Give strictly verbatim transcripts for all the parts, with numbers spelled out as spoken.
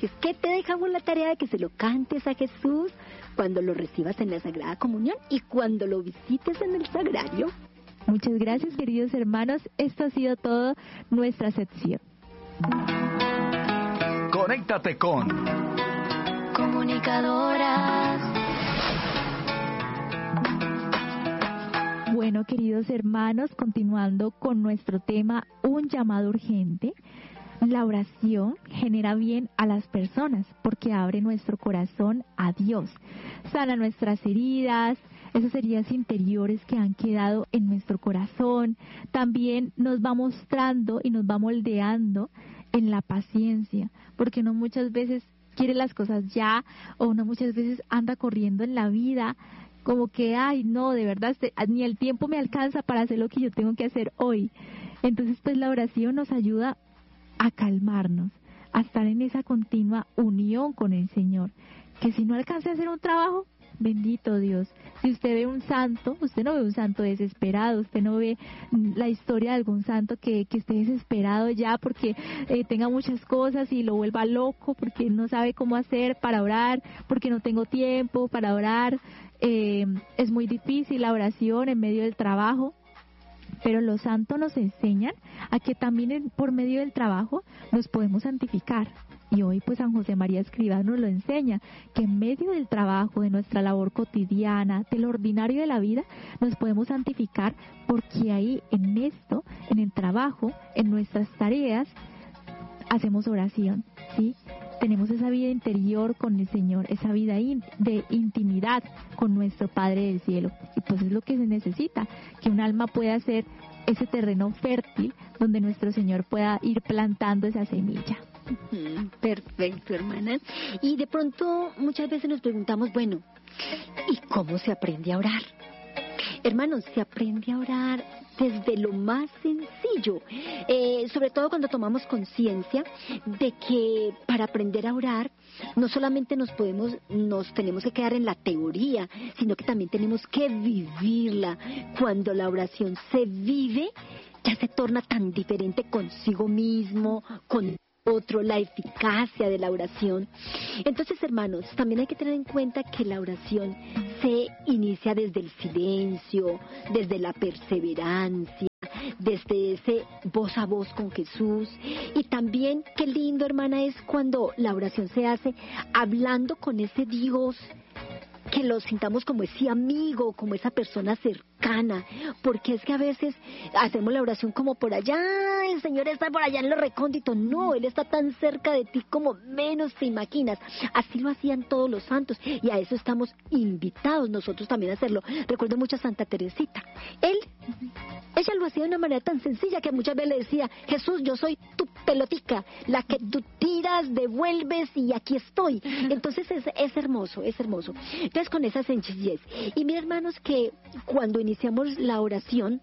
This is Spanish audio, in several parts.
cantes. ¿Qué te dejamos la tarea de que se lo cantes a Jesús cuando lo recibas en la Sagrada Comunión y cuando lo visites en el Sagrario? Muchas gracias, queridos hermanos. Esto ha sido todo nuestra sección. Conéctate con Comunicadoras. Bueno, queridos hermanos, continuando con nuestro tema, un llamado urgente. La oración genera bien a las personas porque abre nuestro corazón a Dios, sana nuestras heridas, esas heridas interiores que han quedado en nuestro corazón. También nos va mostrando y nos va moldeando en la paciencia, porque uno muchas veces quiere las cosas ya, o uno muchas veces anda corriendo en la vida como que, ay, no, de verdad, ni el tiempo me alcanza para hacer lo que yo tengo que hacer hoy. Entonces, pues la oración nos ayuda a calmarnos, a estar en esa continua unión con el Señor, que si no alcanza a hacer un trabajo, bendito Dios. Si usted ve un santo, usted no ve un santo desesperado, usted no ve la historia de algún santo que, que esté desesperado ya porque eh, tenga muchas cosas y lo vuelva loco porque no sabe cómo hacer para orar, porque no tengo tiempo para orar. Eh, es muy difícil la oración en medio del trabajo. Pero los santos nos enseñan a que también en, por medio del trabajo nos podemos santificar. Y hoy pues San José María Escrivá nos lo enseña, que en medio del trabajo, de nuestra labor cotidiana, de lo ordinario de la vida, nos podemos santificar porque ahí en esto, en el trabajo, en nuestras tareas, hacemos oración, ¿sí? Tenemos esa vida interior con el Señor, esa vida in, de intimidad con nuestro Padre del Cielo. Y pues es lo que se necesita, que un alma pueda ser ese terreno fértil donde nuestro Señor pueda ir plantando esa semilla. Perfecto, hermana. Y de pronto muchas veces nos preguntamos, bueno, ¿y cómo se aprende a orar? Hermanos, se aprende a orar desde lo más sencillo, eh, sobre todo cuando tomamos conciencia de que para aprender a orar no solamente nos podemos, nos tenemos que quedar en la teoría, sino que también tenemos que vivirla. Cuando la oración se vive, ya se torna tan diferente consigo mismo, con otro, la eficacia de la oración. Entonces, hermanos, también hay que tener en cuenta que la oración se inicia desde el silencio, desde la perseverancia, desde ese voz a voz con Jesús. Y también, qué lindo, hermana, es cuando la oración se hace hablando con ese Dios, que lo sintamos como ese amigo, como esa persona cercana, porque es que a veces hacemos la oración como por allá, el Señor está por allá en lo recóndito. No, Él está tan cerca de ti como menos te imaginas. Así lo hacían todos los santos y a eso estamos invitados nosotros también a hacerlo. Recuerdo mucho a Santa Teresita. Él, ella lo hacía de una manera tan sencilla que muchas veces le decía, Jesús, yo soy tu pelotica, la que tú tiras, devuelves y aquí estoy. Entonces es, es hermoso, es hermoso. Entonces con esa sencillez. Y mis hermanos, que cuando iniciamos la oración,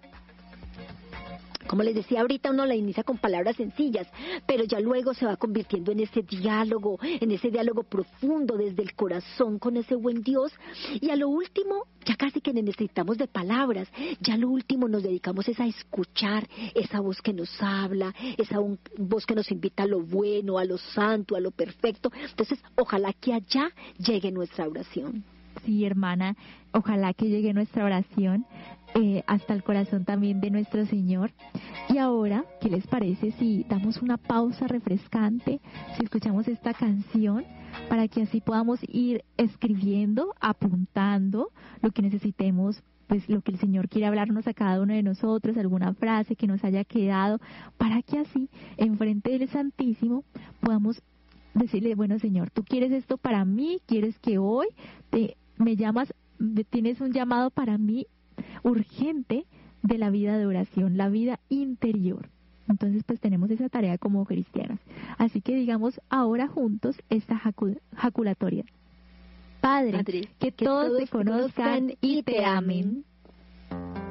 como les decía ahorita, uno la inicia con palabras sencillas, pero ya luego se va convirtiendo en ese diálogo, en ese diálogo profundo desde el corazón con ese buen Dios. Y a lo último, ya casi que necesitamos de palabras, ya a lo último nos dedicamos es a escuchar esa voz que nos habla, esa voz que nos invita a lo bueno, a lo santo, a lo perfecto. Entonces, ojalá que allá llegue nuestra oración. Sí, hermana, ojalá que llegue nuestra oración eh, hasta el corazón también de nuestro Señor. Y ahora, ¿qué les parece si damos una pausa refrescante, si escuchamos esta canción, para que así podamos ir escribiendo, apuntando lo que necesitemos, pues lo que el Señor quiere hablarnos a cada uno de nosotros, alguna frase que nos haya quedado, para que así, enfrente del Santísimo, podamos decirle, bueno, Señor, tú quieres esto para mí, quieres que hoy te, me llamas, tienes un llamado para mí urgente de la vida de oración, la vida interior. Entonces, pues tenemos esa tarea como cristianos. Así que digamos ahora juntos esta jacu- jaculatoria. Padre, Padre, que, que todos, todos te conozcan y te amen.